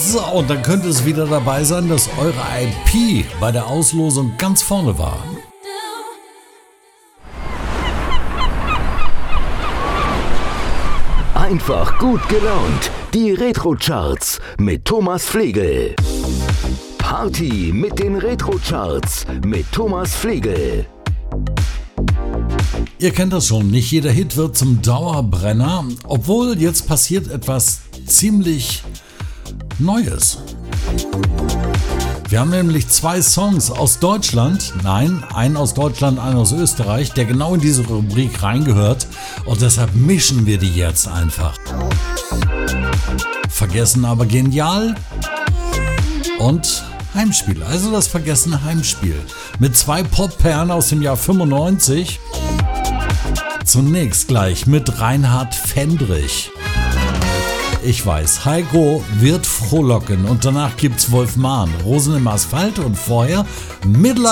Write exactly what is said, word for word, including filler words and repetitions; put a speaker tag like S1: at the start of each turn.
S1: So, und dann könnte es wieder dabei sein, dass eure I P bei der Auslosung ganz vorne war.
S2: Einfach gut gelaunt. Die Retro-Charts mit Thomas Flegel. Party mit den Retro-Charts mit Thomas Flegel.
S1: Ihr kennt das schon, nicht jeder Hit wird zum Dauerbrenner, obwohl jetzt passiert etwas ziemlich Neues. Wir haben nämlich zwei Songs aus Deutschland, nein, einen aus Deutschland, einen aus Österreich, der genau in diese Rubrik reingehört und deshalb mischen wir die jetzt einfach. Vergessen aber genial und Heimspiel, also das vergessene Heimspiel mit zwei Popperlen aus dem Jahr fünfundneunzig. Zunächst gleich mit Reinhard Fendrich. Ich weiß, Heiko wird frohlocken und danach gibt's Wolf Mahn, Rosen im Asphalt und vorher Midlife